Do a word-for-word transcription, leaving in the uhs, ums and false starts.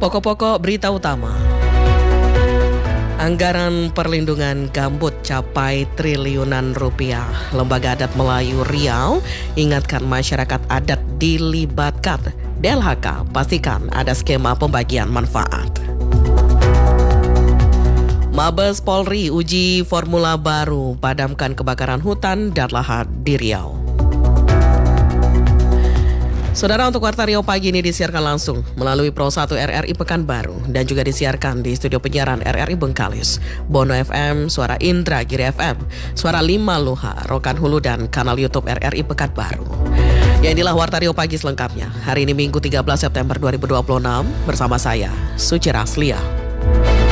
Pokok-pokok berita utama. Anggaran perlindungan gambut capai triliunan rupiah. Lembaga Adat Melayu Riau ingatkan masyarakat adat dilibatkan. D L H K pastikan ada skema pembagian manfaat. Mabes Polri uji formula baru padamkan kebakaran hutan dan lahan di Riau. Saudara, untuk Warta Riau pagi ini disiarkan langsung melalui Pro satu R R I Pekanbaru dan juga disiarkan di studio penyiaran R R I Bengkalis, Bono F M, Suara Indra Giri F M, Suara Lima Luha, Rokan Hulu dan kanal YouTube R R I Pekanbaru. Ya, inilah Warta Riau pagi selengkapnya. Hari ini Minggu tiga belas September dua ribu dua puluh enam bersama saya, Suci Raslia.